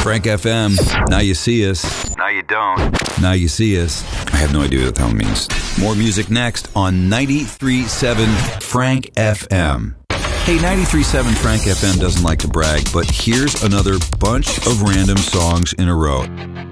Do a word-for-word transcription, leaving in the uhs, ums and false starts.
Frank F M. Now you see us. Now you don't. Now you see us. I have no idea what that means. More music next on ninety-three point seven Frank F M. Hey, ninety-three point seven Frank F M doesn't like to brag, but here's another bunch of random songs in a row.